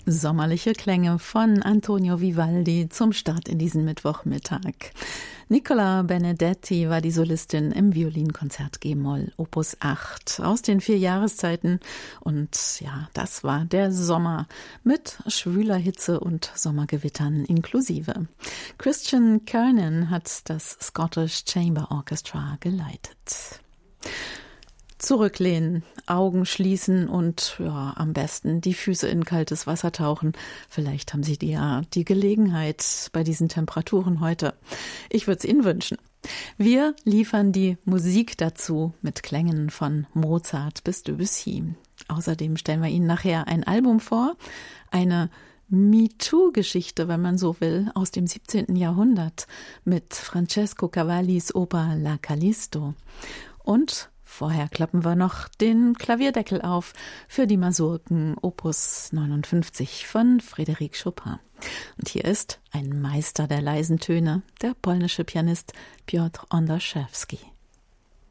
Sommerliche Klänge von Antonio Vivaldi zum Start in diesen Mittwochmittag. Nicola Benedetti war die Solistin im Violinkonzert G-Moll Opus 8 aus den 4 Jahreszeiten. Und ja, das war der Sommer mit schwüler Hitze und Sommergewittern inklusive. Christian Kernan hat das Scottish Chamber Orchestra geleitet. Zurücklehnen, Augen schließen und ja, am besten die Füße in kaltes Wasser tauchen. Vielleicht haben Sie die Gelegenheit bei diesen Temperaturen heute. Ich würde es Ihnen wünschen. Wir liefern die Musik dazu mit Klängen von Mozart bis Debussy. Außerdem stellen wir Ihnen nachher ein Album vor, eine MeToo-Geschichte, wenn man so will, aus dem 17. Jahrhundert mit Francesco Cavallis Oper La Callisto. Und vorher klappen wir noch den Klavierdeckel auf für die Masurken Opus 59 von Frédéric Chopin. Und hier ist ein Meister der leisen Töne, der polnische Pianist Piotr Ondaszewski.